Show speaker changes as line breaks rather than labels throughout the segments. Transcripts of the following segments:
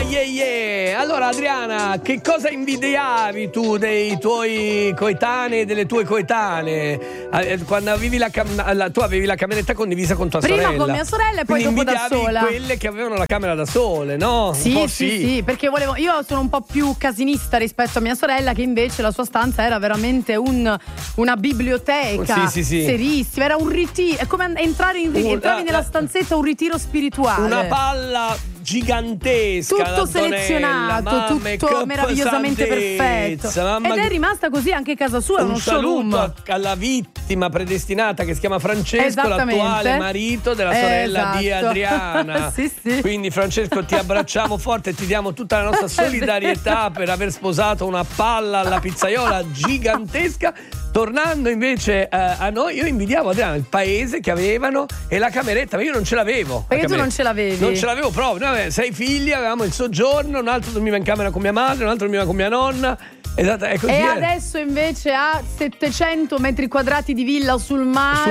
Allora Adriana, che cosa invidiavi tu dei tuoi coetanei e delle tue coetanee? Quando avevi tu avevi la cameretta condivisa con tua sorella.
Prima con mia sorella e poi
quindi
dopo da sola.
Quelle che avevano la camera da sole, no?
Sì, perché io sono un po' più casinista rispetto a mia sorella, che invece la sua stanza era veramente una biblioteca serissima, era un ritiro, è come entravi nella stanzetta, un ritiro spirituale.
Una palla gigantesca,
tutto selezionato, tutto meravigliosamente perfetto. Ed è rimasta così anche casa sua, uno showroom.
Saluto alla vittima predestinata che si chiama Francesco, l'attuale marito della sorella di Adriana.
Sì.
Quindi Francesco, ti abbracciamo forte e ti diamo tutta la nostra solidarietà per aver sposato una palla alla pizzaiola gigantesca. Tornando invece a noi, io invidiavo Adriana il paese che avevano e la cameretta, ma io non ce l'avevo.
Perché tu non ce l'avevi?
Non ce l'avevo proprio. Noi avevamo 6 figli, avevamo il soggiorno, un altro dormiva in camera con mia madre, un altro dormiva con mia nonna. Esatto, è così.
E adesso invece ha 700 metri quadrati di villa sul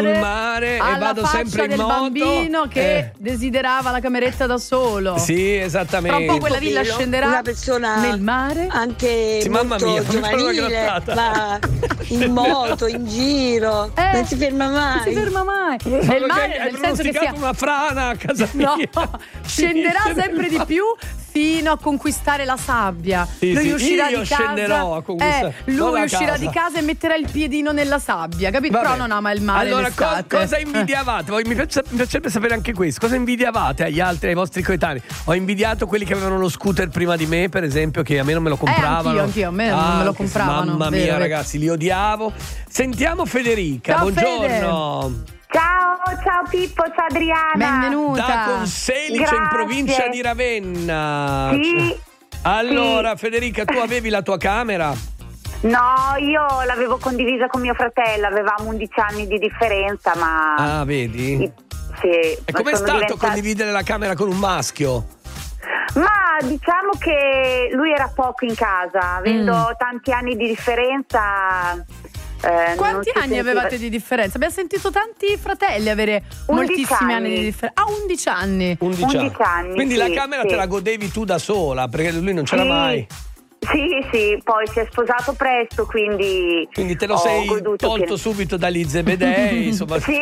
mare
e vado sempre in
del
moto.
Bambino che desiderava la cameretta da solo.
Sì, esattamente.
Tra un po' quella villa scenderà
una persona
nel mare.
Anche molto giovanile, ma in moto, in giro, non si ferma mai.
Nel mare, nel senso che sia
una frana a casa mia.
Scenderà sempre di più fino a conquistare la sabbia. Lui uscirà di casa.
Scenderò a conquistare.
Lui uscirà di casa e metterà il piedino nella sabbia, capito?
Vabbè.
Però non ama il mare.
Allora,
l'estate.
cosa invidiavate? Mi piacerebbe sapere anche questo. Cosa invidiavate agli altri, ai vostri coetanei? Ho invidiato quelli che avevano lo scooter prima di me, per esempio, che a me non me lo compravano.
Anch'io, a me non me lo compravano.
Mamma mia, ragazzi, li odiavo. Sentiamo Federica.
Ciao,
buongiorno.
Fede.
Ciao Pippo, ciao Adriana.
Benvenuta.
Da Conselice, in provincia di Ravenna.
Sì.
Allora, Federica, tu avevi la tua camera?
No, io l'avevo condivisa con mio fratello, avevamo 11 anni di differenza, ma...
Ah, vedi?
Sì.
E com'è stato condividere la camera con un maschio?
Ma diciamo che lui era poco in casa, avendo tanti anni di differenza...
Quanti anni avevate di differenza? Abbiamo sentito tanti fratelli avere moltissimi anni di differenza. 11 anni.
11 anni.
Quindi la camera te la godevi tu da sola, perché lui non c'era mai.
Sì, poi si è sposato presto, quindi
te lo sei tolto subito dagli Zebedei, insomma.
Sì.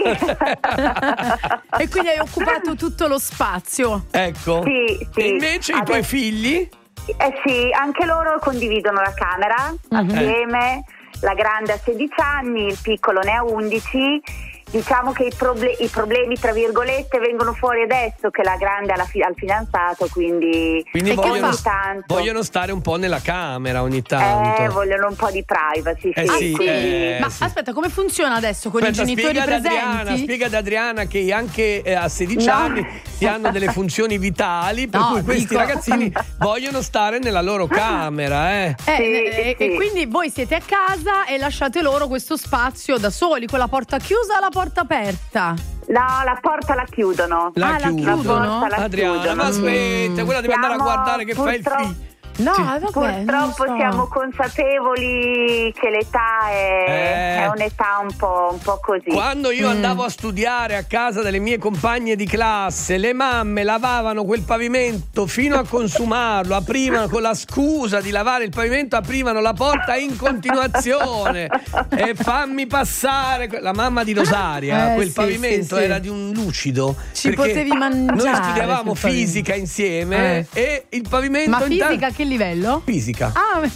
E quindi hai occupato tutto lo spazio.
Ecco.
Sì.
E invece i tuoi figli?
Sì, anche loro condividono la camera assieme. La grande ha 16 anni, il piccolo ne ha 11. Diciamo che i problemi tra virgolette vengono fuori adesso che la grande ha al fidanzato, quindi
vogliono stare un po' nella camera ogni tanto.
Vogliono un po' di privacy.
Ma aspetta, come funziona adesso con i genitori presenti?
Spiega ad Adriana che anche a 16 anni si hanno delle funzioni vitali, per cui questi ragazzini vogliono stare nella loro camera.
E quindi voi siete a casa e lasciate loro questo spazio da soli, con la porta chiusa o la porta aperta?
No, la porta la chiudono.
La chiudono?
Adriana, ma aspetta, quella deve andare a guardare che fa il figlio.
No, vabbè,
purtroppo siamo consapevoli che l'età è un'età un po' così.
Quando io andavo a studiare a casa delle mie compagne di classe, le mamme lavavano quel pavimento fino a consumarlo, aprivano con la scusa di lavare il pavimento, aprivano la porta in continuazione e fammi passare. La mamma di Rosaria, quel pavimento era di un lucido.
Ci potevi mangiare.
Noi studiavamo fisica insieme e il pavimento.
Ma fisica che livello?
Fisica.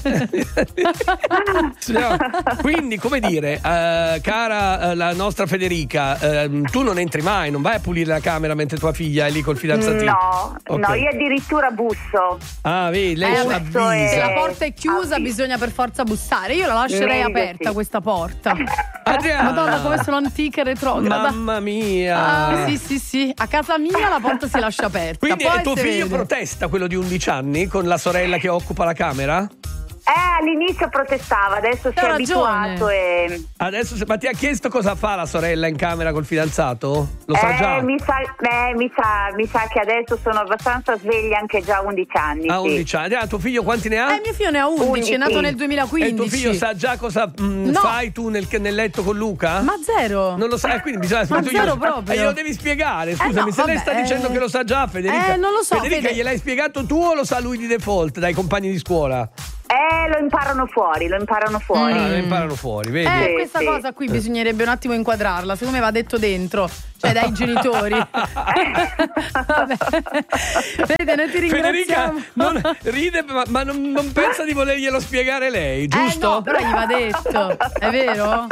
Quindi, come dire, cara la nostra Federica, tu non entri mai, non vai a pulire la camera mentre tua figlia è lì col fidanzatino?
No, io addirittura busso.
Ah, vedi, lei avvisa.
Se la porta è chiusa bisogna per forza bussare. Io la lascerei aperta questa porta.
Adriana.
Madonna, come sono antica e retrograda.
Mamma mia.
Sì. A casa mia la porta si lascia aperta.
Quindi
poi
tuo figlio protesta, quello di 11 anni, con la sorella che occupa la camera?
All'inizio protestava, adesso si è abituato e...
Adesso, ma ti ha chiesto cosa fa la sorella in camera col fidanzato? Lo sa già?
Mi sa che adesso sono abbastanza sveglia, anche già 11 anni.
11 anni. Tuo figlio quanti ne ha?
Mio figlio ne ha 11, è nato nel 2015.
E tuo figlio sa già cosa fai tu nel letto con Luca?
Ma zero.
Non lo sai, quindi bisogna...
Ma zero proprio.
Glielo devi spiegare, scusami, se lei sta dicendo che lo sa già, Federica.
Non lo so.
Federica, gliel'hai spiegato tu o lo sa lui di default dai compagni di scuola?
Lo imparano fuori.
Lo imparano fuori, vedi?
Questa cosa qui bisognerebbe un attimo inquadrarla, secondo me va detto dentro, cioè dai genitori. Vabbè. Fede, noi ti ringraziamo.
Federica ride, ma non pensa di volerglielo spiegare lei, giusto?
No, però gli va detto, è vero?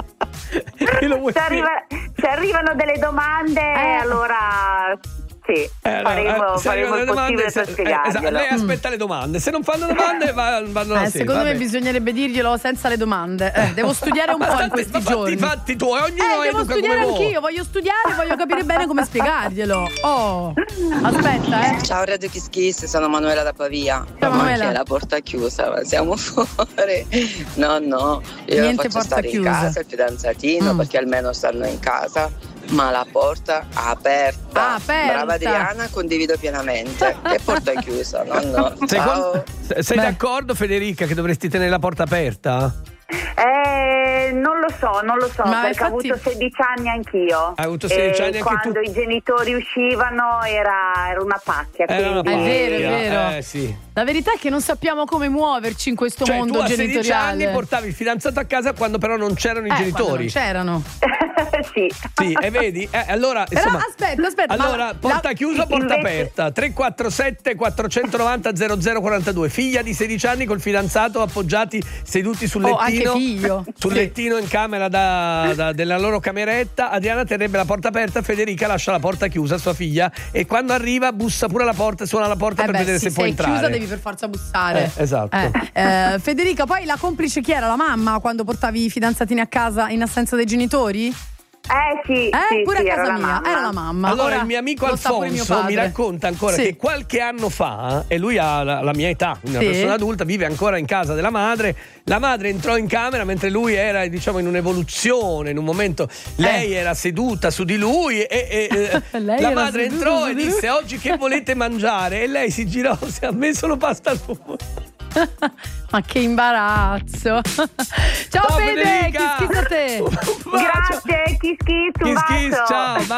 Se arrivano delle domande, allora... Sì, faremo il possibile per spiegarglielo.
Lei aspetta le domande, se non fanno domande vanno a
secondo me bisognerebbe dirglielo senza le domande. Devo studiare un po' in questi giorni.
Fatti tuoi, ognuno
devo
educa
studiare
come
anch'io, voglio studiare, voglio capire bene come spiegarglielo. Aspetta,
Ciao Radio Kiss Kiss, sono Manuela da Pavia.
Ciao Manuela.
Anche la porta chiusa, ma siamo fuori. No, io
niente,
faccio stare chiusa in casa il fidanzatino perché almeno stanno in casa. Ma la porta aperta. Brava Adriana, condivido pienamente. Che porta è chiusa? No. Ciao.
Sei d'accordo, Federica, che dovresti tenere la porta aperta?
Non lo so,
ma
perché ho avuto 16 anni anch'io.
Hai avuto 16 anni anche
quando
tu?
I genitori uscivano era una pacchia.
È
vero.
Sì.
La verità è che non sappiamo come muoverci in questo mondo
tu
genitoriale.
A 16 anni portavi il fidanzato a casa quando però non c'erano i genitori.
Non c'erano.
Sì,
e vedi? Allora,
però
insomma,
aspetta.
Allora, porta chiusa o porta aperta? 347 490 0042. Figlia di 16 anni col fidanzato appoggiati seduti sul lettino.
Anche figlio.
Sul lettino in camera della loro cameretta. Adriana terrebbe la porta aperta, Federica lascia la porta chiusa a sua figlia e quando arriva bussa pure alla porta e suona la porta per vedere se può entrare.
Se è chiusa devi per forza bussare.
Esatto.
Federica, poi la complice chi era? La mamma quando portavi i fidanzatini a casa in assenza dei genitori?
Sì.
Pure
sì,
a casa mia, era la mamma.
Allora il mio amico Alfonso mi racconta ancora che qualche anno fa, e lui ha la mia età, una persona adulta, vive ancora in casa della madre. La madre entrò in camera mentre lui era, diciamo, in un'evoluzione, in un momento lei era seduta su di lui e la madre entrò e disse: oggi che volete mangiare? E lei si girò, si ha messo solo pasta al fuoco.
Ma che imbarazzo. Ciao Fede,
Federica.
Kiss Kiss a te.
Grazie, Kiss Kiss, un bacio.
Ciao.